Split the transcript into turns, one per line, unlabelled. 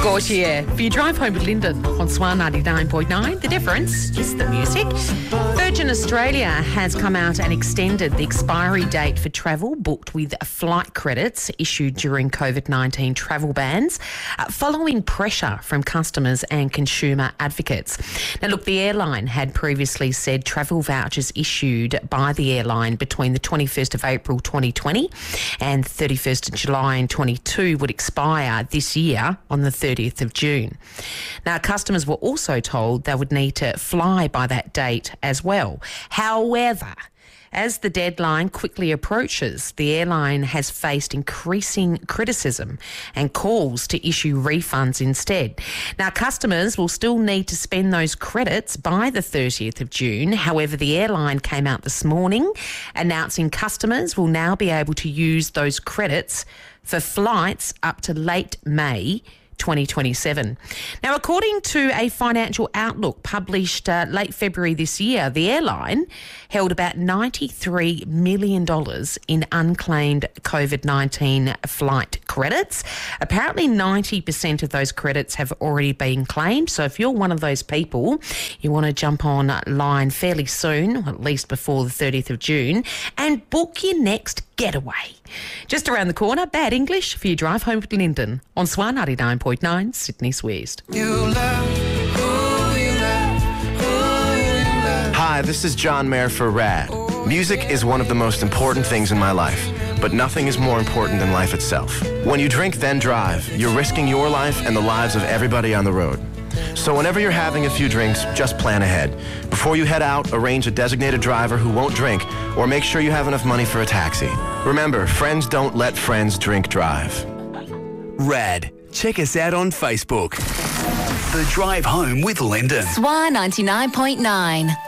Gautier. For your drive home with Lyndon on Swan 99.9, the difference is the music. Virgin Australia has come out and extended the expiry date for travel booked with flight credits issued during COVID-19 travel bans, following pressure from customers and consumer advocates. Now, look, the airline had previously said travel vouchers issued by the airline between the 21st of April 2020 and 31st of July 2022 would expire this year on the 30th of June. Now, customers were also told they would need to fly by that date as well. However, as the deadline quickly approaches, the airline has faced increasing criticism and calls to issue refunds instead. Now, customers will still need to spend those credits by the 30th of June. However, the airline came out this morning announcing customers will now be able to use those credits for flights up to late May 2027. Now, according to a financial outlook published late February this year, the airline held about $93 million in unclaimed COVID-19 flight credits. Apparently 90% of those credits have already been claimed. So if you're one of those people, you want to jump online fairly soon, at least before the 30th of June, and book your next getaway. Just around the corner, Bad English for your drive home with Lyndon on Swan 99.9 Sydney's West.
Hi, this is John Mayer for RAD. Music is one of the most important things in my life, but nothing is more important than life itself. When you drink then drive, you're risking your life and the lives of everybody on the road. So whenever you're having a few drinks, just plan ahead. Before you head out, arrange a designated driver who won't drink, or make sure you have enough money for a taxi. Remember, friends don't let friends drink drive.
RAD. Check us out on Facebook. The Drive Home with Lyndon.
Swan 99.9.